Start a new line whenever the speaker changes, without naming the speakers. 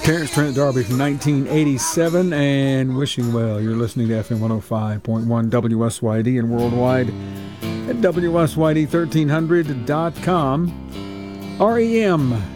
Terrence Trent D'Arby from 1987 and Wishing Well. You're listening to FM 105.1 WSYD and worldwide at WSYD1300.com. REM